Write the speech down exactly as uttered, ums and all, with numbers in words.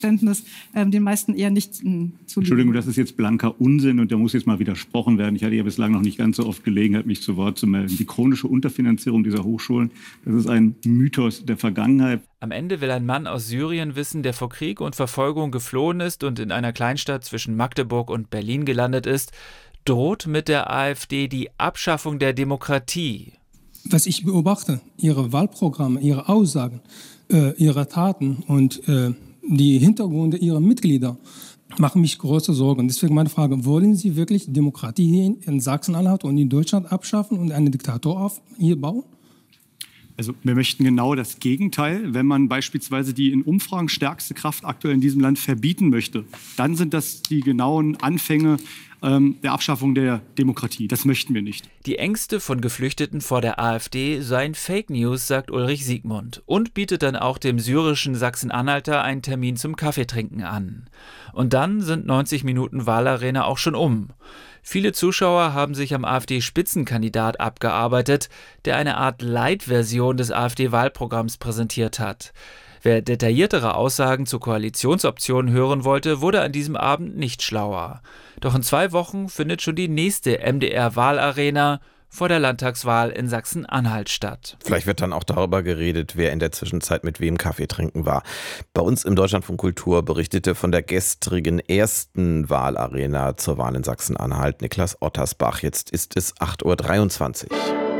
Verständnis äh, den meisten eher nicht äh, zu. Entschuldigung, das ist jetzt blanker Unsinn und da muss jetzt mal widersprochen werden. Ich hatte ja bislang noch nicht ganz so oft Gelegenheit, mich zu Wort zu melden. Die chronische Unterfinanzierung dieser Hochschulen, das ist ein Mythos der Vergangenheit. Am Ende will ein Mann aus Syrien wissen, der vor Krieg und Verfolgung geflohen ist und in einer Kleinstadt zwischen Magdeburg und Berlin gelandet ist, droht mit der AfD die Abschaffung der Demokratie. Was ich beobachte, ihre Wahlprogramme, ihre Aussagen, äh, ihre Taten und äh, die Hintergründe ihrer Mitglieder machen mich große Sorgen. Deswegen meine Frage, wollen Sie wirklich Demokratie hier in Sachsen-Anhalt und in Deutschland abschaffen und einen Diktator auf hier bauen? Also wir möchten genau das Gegenteil. Wenn man beispielsweise die in Umfragen stärkste Kraft aktuell in diesem Land verbieten möchte, dann sind das die genauen Anfänge ähm, der Abschaffung der Demokratie. Das möchten wir nicht. Die Ängste von Geflüchteten vor der AfD seien Fake News, sagt Ulrich Siegmund und bietet dann auch dem syrischen Sachsen-Anhalter einen Termin zum Kaffeetrinken an. Und dann sind neunzig Minuten Wahlarena auch schon um. Viele Zuschauer haben sich am AfD-Spitzenkandidat abgearbeitet, der eine Art Light-Version des AfD-Wahlprogramms präsentiert hat. Wer detailliertere Aussagen zu Koalitionsoptionen hören wollte, wurde an diesem Abend nicht schlauer. Doch in zwei Wochen findet schon die nächste M D R-Wahlarena vor der Landtagswahl in Sachsen-Anhalt statt. Vielleicht wird dann auch darüber geredet, wer in der Zwischenzeit mit wem Kaffee trinken war. Bei uns im Deutschlandfunk Kultur berichtete von der gestrigen ersten Wahlarena zur Wahl in Sachsen-Anhalt Niklas Ottersbach. Jetzt ist es acht Uhr dreiundzwanzig.